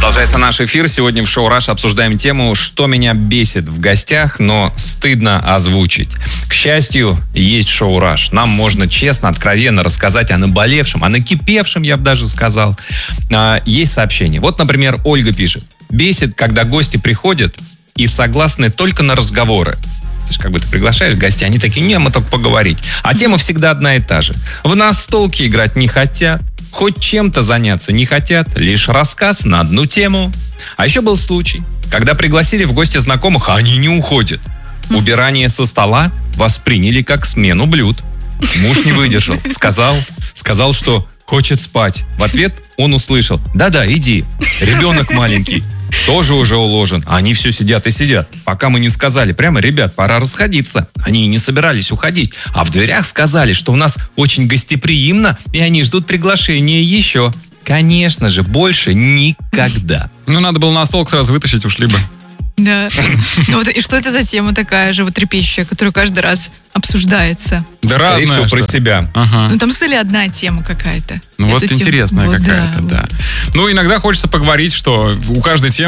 Продолжается наш эфир. Сегодня в шоу «Раш» обсуждаем тему, что меня бесит в гостях, но стыдно озвучить. К счастью, есть шоу «Раш». Нам можно честно, откровенно рассказать о наболевшем, о накипевшем, я бы даже сказал. Есть сообщение. Вот, например, Ольга пишет. Бесит, когда гости приходят и согласны только на разговоры. То есть, как бы ты приглашаешь гостей, они такие, не, мы только поговорить. А тема всегда одна и та же. В настолки играть не хотят, хоть чем-то заняться не хотят, лишь рассказ на одну тему. А еще был случай, когда пригласили в гости знакомых, а они не уходят. Убирание со стола восприняли как смену блюд. Муж не выдержал, сказал, что хочет спать. В ответ он услышал, да-да, иди, ребенок маленький. Тоже уже уложен. Они все сидят и сидят. Пока мы не сказали, прямо, ребят, пора расходиться. Они и не собирались уходить. А в дверях сказали, что у нас очень гостеприимно, и они ждут приглашения еще. Конечно же, больше никогда. Ну, надо было на стол сразу вытащить, ушли бы. Да. Вот, и что это за тема такая животрепещущая, которая каждый раз обсуждается? Да разная. Про себя. Ага. Ну, там, кстати, одна тема какая-то. Ну, вот интересная вот, какая-то, да. Ну, иногда хочется поговорить, что у каждой темы